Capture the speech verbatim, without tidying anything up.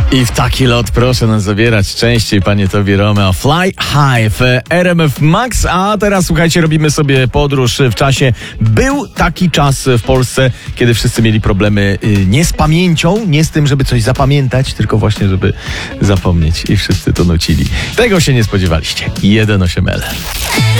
I w taki lot proszę nas zabierać częściej, panie Tobi Romeo. Fly High w R M F Max, a teraz słuchajcie, robimy sobie podróż w czasie. Był taki czas w Polsce, kiedy wszyscy mieli problemy nie z pamięcią, nie z tym, żeby coś zapamiętać, tylko właśnie, żeby zapomnieć i wszyscy to nucili. Tego się nie spodziewaliście. jeden osiem L.